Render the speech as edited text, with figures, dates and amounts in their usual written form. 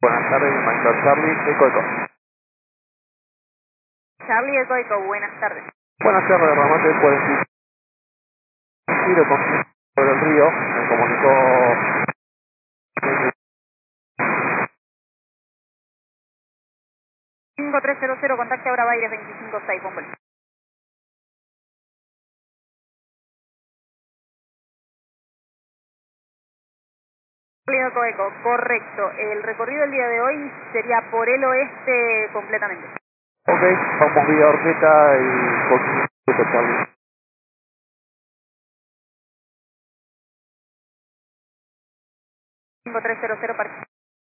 Buenas tardes, Maestro Charlie, Eco Eco. Charlie Eco Eco, buenas tardes. Buenas tardes, Ramate 45. Giro con por el río, me comunicó. 5300, contacte a Brava Aires 256, Bombol. Charlie Eco Eco, correcto. El recorrido del día de hoy sería por el oeste completamente. Ok, vamos vía Orqueta y con Charlie. 5300,